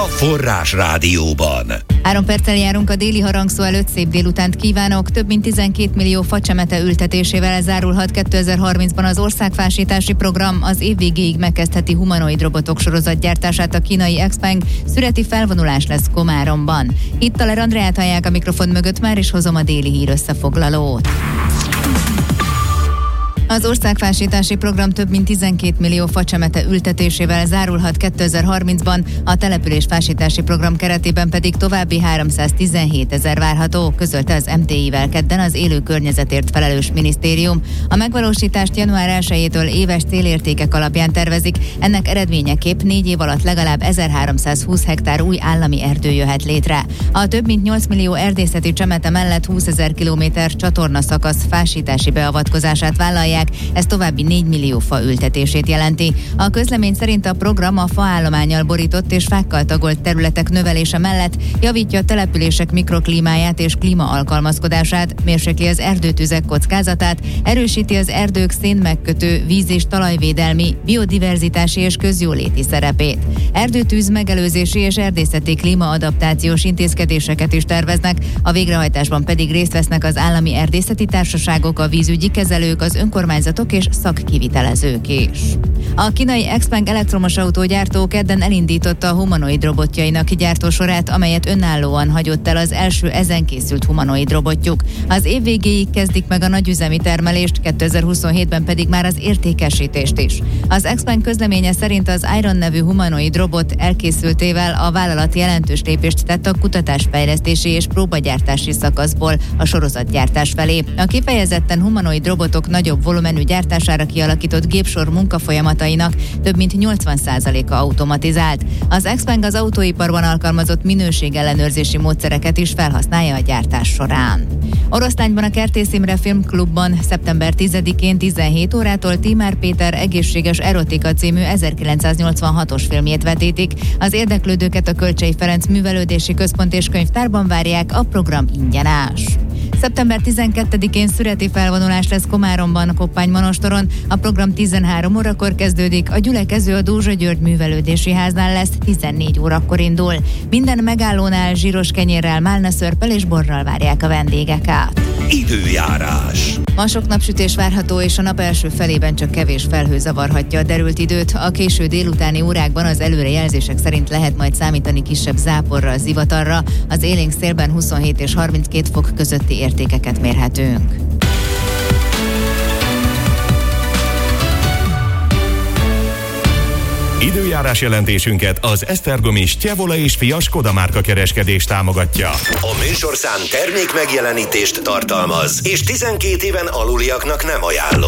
Forrás Rádióban. 3 perccel járunk a déli harangszó előtt, szép délutánt kívánok. Több mint 12 millió facsemete ültetésével zárulhat 2030-ban az országfásítási program. Az év végéig megkezdheti humanoid robotok sorozatgyártását a kínai Xpeng. Szüreti felvonulás lesz Komáromban. Itt Taler Andreát hallják a mikrofon mögött, már is hozom a déli hír összefoglalót. Az országfásítási program több mint 12 millió facsemete ültetésével zárulhat 2030-ban, a településfásítási program keretében pedig további 317 000 várható, közölte az MTI-vel kedden az élő környezetért felelős minisztérium. A megvalósítást január 1-től éves célértékek alapján tervezik, ennek eredményeképp 4 év alatt legalább 1320 hektár új állami erdő jöhet létre. A több mint 8 millió erdészeti csemete mellett 20 000 kilométer csatornaszakasz fásítási beavatkozását vállalják, ez további 4 millió fa ültetését jelenti. A közlemény szerint a program a faállománnyal borított és fákkal tagolt területek növelése mellett javítja a települések mikroklímáját és klímaalkalmazkodását, mérsékli az erdőtüzek kockázatát, erősíti az erdők szénmegkötő, víz- és talajvédelmi, biodiverzitási és közjóléti szerepét. Erdőtűz megelőzési és erdészeti klímaadaptációs intézkedéseket is terveznek, a végrehajtásban pedig részt vesznek az állami erdészeti társaságok, a vízügyi kezelők, az önkormányzatok és szakkivitelezők is. A kínai Xpeng elektromos autógyártó kedden elindította a humanoid robotjainak gyártósorát, amelyet önállóan hagyott el az első ezen készült humanoid robotjuk. Az év végéig kezdik meg a nagyüzemi termelést, 2027-ben pedig már az értékesítést is. Az Xpeng közleménye szerint az Iron nevű humanoid robot elkészültével a vállalat jelentős lépést tett a kutatásfejlesztési és próbagyártási szakaszból a sorozatgyártás felé. A kifejezetten humanoid robotok nagyobb volumenű gyártására kialakított gépsor munkafolyamatainak több mint 80%-a automatizált. Az Xpeng az autóiparban alkalmazott minőségellenőrzési módszereket is felhasználja a gyártás során. Oroszlányban a Kertész Imre Filmklubban szeptember 10-én 17 órától Tímár Péter Egészséges erotika című 1986-os filmjét vetítik. Az érdeklődőket a Kölcsey Ferenc Művelődési Központ és Könyvtárban várják, a program ingyenes. Szeptember 12-én szüreti felvonulás lesz Komáromban, Koppány-Monostoron. A program 13 órakor kezdődik, a gyülekező a Dózsa György Művelődési Háznál lesz, 14 órakor indul. Minden megállónál zsíros kenyérrel, málnaszörppel és borral várják a vendégeket. Időjárás. Ma sok napsütés várható, és a nap első felében csak kevés felhő zavarhatja a derült időt. A késő délutáni órákban az előrejelzések szerint lehet majd számítani kisebb záporra, zivatarra. Az élénk szélben 27 és 32 fok közötti értékeket mérhetünk. Időjárás jelentésünket az Esztergomi Stjevola és Fia Skoda márka kereskedés támogatja. A műsorszám termék megjelenítést tartalmaz, és 12 éven aluliaknak nem ajánlott.